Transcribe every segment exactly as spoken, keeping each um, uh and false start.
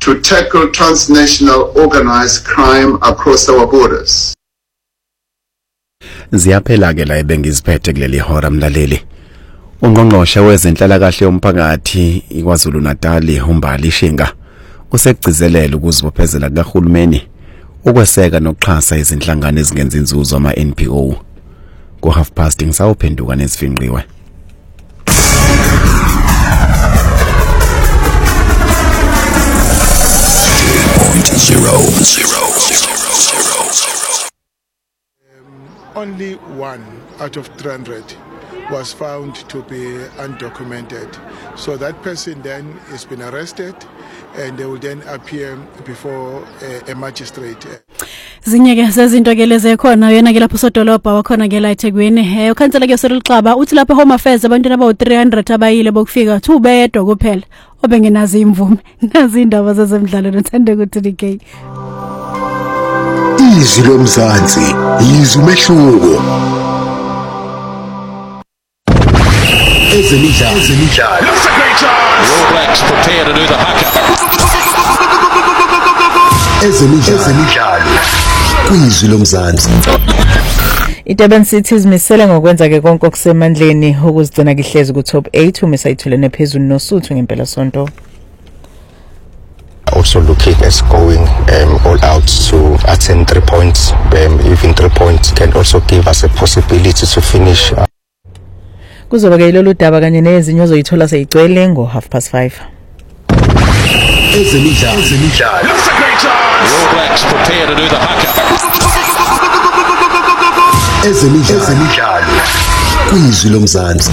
to tackle transnational organized crime across our borders. Ziyaphela ke la ebengiziphethe kuleli hora mlaleli. Ungqongqoshe wezenhlalakahle yomphakathi iKwaZulu Natal uMbali Shinga usegcizelela ukuzibophezela kahulumeni ukweseka nokuxhasa izinhlangano ezingenza inzuzo ama N P O. Go half past ngisawuphenduka nesifingqiwe. Zero, zero, zero, zero, zero. Um, only one out of three hundred was found to be undocumented. So that person then has been arrested and they will then appear before a, a magistrate. Zinyeke sezinto ke leze khona yena ke lapho sodolobha wakhona ke la eThekwini eh ukhansela ke Cyril Xaba uthi lapha Home Affairs abantu abawu three hundred abayile bokufika two bedwa kuphela obengenazi imvume nazi indaba zezemidlalo nothande ukuthi D K Izwi lomzansi izwi mehluko ezemidlalo ezemidlalo All Blacks prepare to do the haka ezemidlalo ezemidlalo kwizwi lomzansi iDurban City izimisele ngokwenza ke konke okusemandleni ukuzigcina kihlezi ku top eight umisa ithulene phezulu noSuthu ngempela sonto. Also looking at going um, all out to attain three points. Um, even three points can also give us a possibility to finish. Uh, Kuzoba ke lolu daba kanye nezinyo zoyithola seyigcwele ngo half past five. Ezemidlalo ezemidlalo All Blacks prepare to do the haka ezemidlalo ezemidlalo kwizwi lomzansi.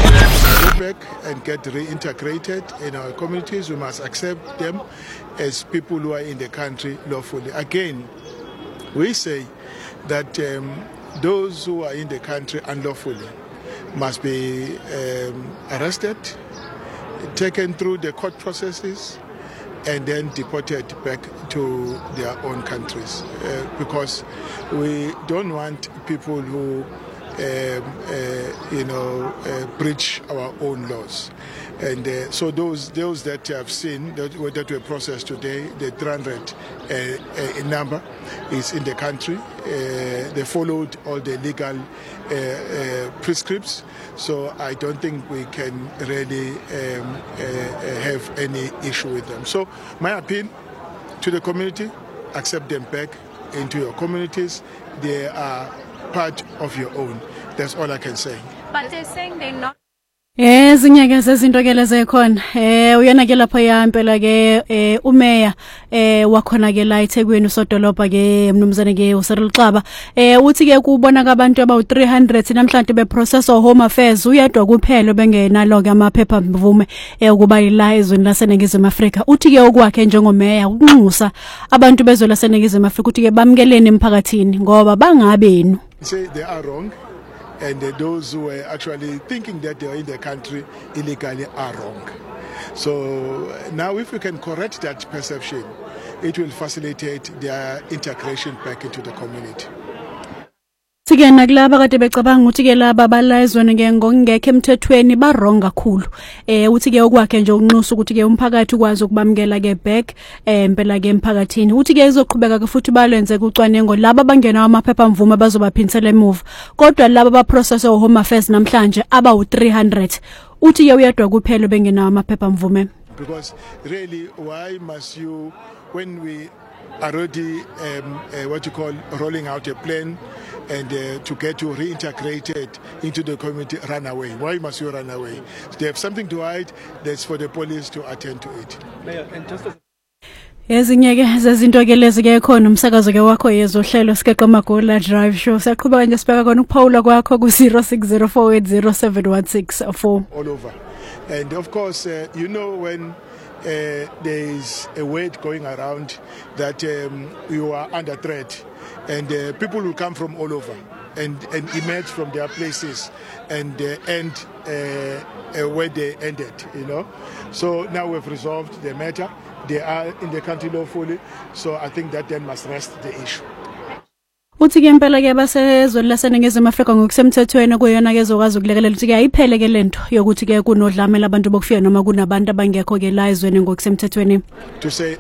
And get reintegrated in our communities. We must accept them as people who are in the country lawfully. Again, we say that um, those who are in the country unlawfully must be um, arrested, taken through the court processes, and then deported back to their own countries. Uh, because we don't want people who Um, uh, you know, uh, breach our own laws, and uh, so those those that you have seen that, that were processed today, the three hundred uh, uh, number is in the country. Uh, they followed all the legal uh, uh, prescripts, so I don't think we can really um, uh, have any issue with them. So my appeal to the community: accept them back into your communities. They are part of your own. That's all I can say. But they're saying they're not. Eh zinyeke sezinto ke leze khona eh uyena ke lapha ya impela ke eh umeya eh wakhona ke la eThekwini usodolopha ke mnumzane ke uCyril Xaba eh uthi ke kubona abantu abawu three hundred namhlanje be process of Home Affairs uyedwa kuphela bengenalo ke amaphepha mvume eh ukuba ila ezweni laseNingizimu Afrika uthi ke okwakhe njengomeya ukunxusa abantu bezwe laseNingizimu Afrika uthi ke bamkelene emphakathini ngoba bangabenu. Say they are wrong. And uh, those who are actually thinking that they are in the country illegally are wrong. So now if we can correct that perception, it will facilitate their integration back into the community. Sike nakulaba kade becabanga ukuthi ke laba bala ezweni ke ngokungekho emthethweni ba wrong kakhulu eh uthi ke okwakhe nje ukunxusa ukuthi ke umphakathi ukwazi ukubamkela ke back eh impela ke emphakathini uthi ke izoqhubeka ke futhi balenze kucwanengo laba bangena amaphepha mvume bazobaphinsela emuva kodwa laba ba process of Home Affairs namhlanje abawu three hundred uthi ke uyedwa kuphela bengena amaphepha mvume. Because really, why must you, when we are already um, uh, what you call rolling out a plan and uh, to get you reintegrated into the community, run away? Why must you run away? If they have something to hide, that's for the police to attend to it. Mayor, and just as Ezinyeke zezinto ke lezi ke khona umsakazo ke wakho yezohlelo sikeqa magola drive show siyaqhubeka nje sibeka khona ukuphawula kwakho ku zero six zero four eight zero seven one six four all over. And of course, uh, you know, when uh, there is a word going around that um, you are under threat, and uh, people will come from all over and, and emerge from their places and uh, end uh, uh, where they ended, you know. So now we've resolved the matter. They are in the country lawfully, so I think that then must rest the issue. Uthi ke impela ke basezweni laseNingizimu Afrika ngokusemthethweni kuyona ke zokwazi ukulekelela uthi ke ayiphele ke lento yokuthi ke kunodlamela abantu bokufika noma kunabantu abangekho ke la ezweni ngokusemthethweni. To say